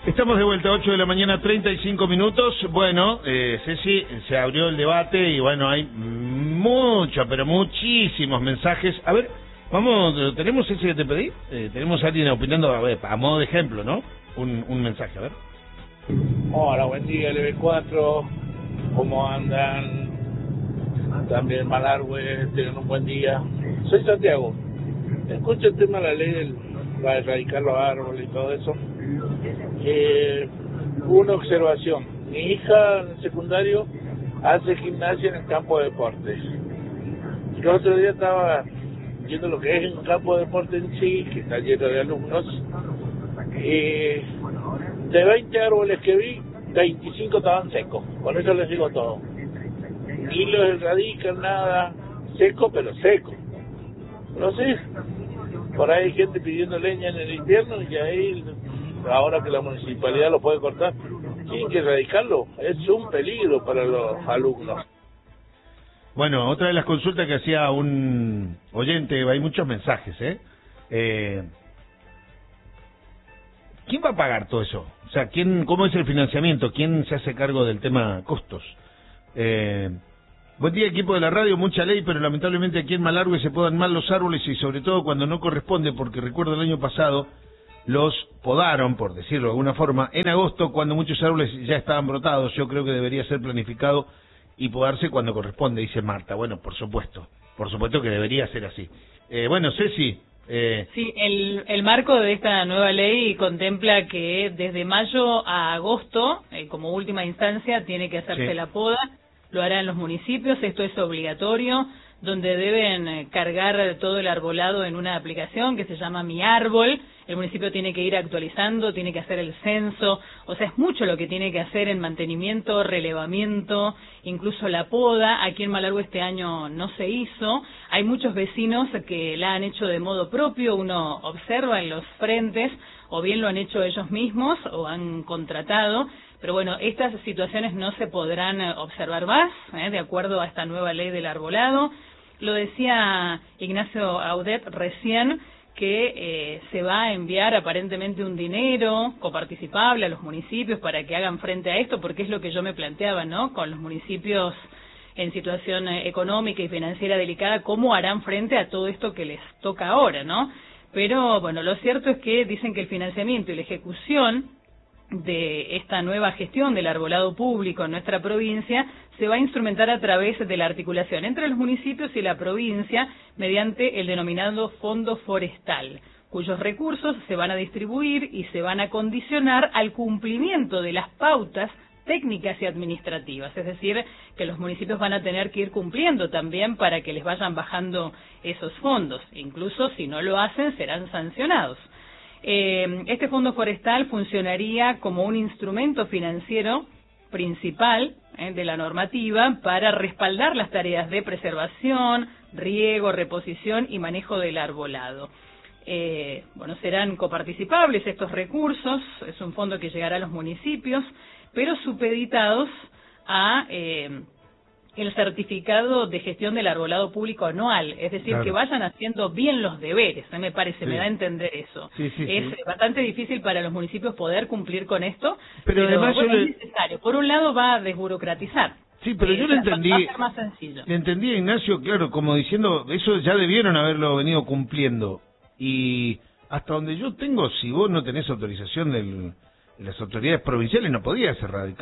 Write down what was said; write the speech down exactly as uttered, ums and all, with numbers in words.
Estamos de vuelta, ocho de la mañana, treinta y cinco minutos. Bueno, eh, Ceci, se abrió el debate y bueno, hay muchos, pero muchísimos mensajes. A ver, vamos, ¿tenemos ese que te pedí? Eh, tenemos a alguien opinando, a ver, a modo de ejemplo, ¿no? Un, un mensaje, a ver. Hola, buen día, L B cuatro. ¿Cómo andan? También Malargüe, tengan un buen día. Soy Santiago. Escucho el tema de la ley del, para erradicar los árboles y todo eso. Eh, una observación. Mi hija en el secundario hace gimnasia en el campo de deportes. Yo el otro día estaba viendo lo que es un campo de deporte en sí, que está lleno de alumnos. Eh, de veinte árboles que vi, veinticinco estaban secos. Con eso les digo todo. Ni los erradican, nada. Seco, pero seco. No sé. Por ahí hay gente pidiendo leña en el invierno y ahí, ahora que la municipalidad lo puede cortar, tienen que erradicarlo. Es un peligro para los alumnos. Bueno, otra de las consultas que hacía un oyente, hay muchos mensajes, ¿eh? eh ¿Quién va a pagar todo eso? O sea, ¿quién, cómo es el financiamiento? ¿Quién se hace cargo del tema costos? Eh, buen día, equipo de la radio, mucha ley, pero lamentablemente aquí en Malargüe se podan mal los árboles y sobre todo cuando no corresponde, porque recuerdo el año pasado los podaron, por decirlo de alguna forma, en agosto cuando muchos árboles ya estaban brotados. Yo creo que debería ser planificado y podarse cuando corresponde, dice Marta. Bueno, por supuesto, por supuesto que debería ser así. Eh, bueno, Ceci... Eh... Sí, el, el marco de esta nueva ley contempla que desde mayo a agosto, eh, como última instancia, tiene que hacerse sí. la poda, lo harán los municipios, esto es obligatorio, donde deben eh, cargar todo el arbolado en una aplicación que se llama Mi Árbol. El municipio tiene que ir actualizando, tiene que hacer el censo, o sea, es mucho lo que tiene que hacer en mantenimiento, relevamiento, incluso la poda. Aquí en Malargüe este año no se hizo. Hay muchos vecinos que la han hecho de modo propio, uno observa en los frentes, o bien lo han hecho ellos mismos o han contratado. Pero bueno, estas situaciones no se podrán observar más, ¿eh? de acuerdo a esta nueva ley del arbolado. Lo decía Ignacio Audet recién, que eh, se va a enviar aparentemente un dinero coparticipable a los municipios para que hagan frente a esto, porque es lo que yo me planteaba, ¿no? Con los municipios en situación eh, económica y financiera delicada, ¿cómo harán frente a todo esto que les toca ahora, ¿no? Pero, bueno, lo cierto es que dicen que el financiamiento y la ejecución de esta nueva gestión del arbolado público en nuestra provincia se va a instrumentar a través de la articulación entre los municipios y la provincia mediante el denominado Fondo Forestal, cuyos recursos se van a distribuir y se van a condicionar al cumplimiento de las pautas técnicas y administrativas, es decir, que los municipios van a tener que ir cumpliendo también para que les vayan bajando esos fondos, incluso si no lo hacen serán sancionados. Eh, este fondo forestal funcionaría como un instrumento financiero principal eh, de la normativa para respaldar las tareas de preservación, riego, reposición y manejo del arbolado. Eh, bueno, serán coparticipables estos recursos, es un fondo que llegará a los municipios, pero supeditados a eh, el certificado de gestión del arbolado público anual, es decir, claro, que vayan haciendo bien los deberes, ¿eh? me parece, sí. me da a entender eso. Sí, sí, es sí. bastante difícil para los municipios poder cumplir con esto, pero, pero además bueno, le... es necesario. Por un lado va a desburocratizar. Sí, pero eh, yo le entendí, va a ser más sencillo. Le entendí a Ignacio, claro, como diciendo, eso ya debieron haberlo venido cumpliendo. Y hasta donde yo tengo, si vos no tenés autorización del, de las autoridades provinciales, no podías erradicar.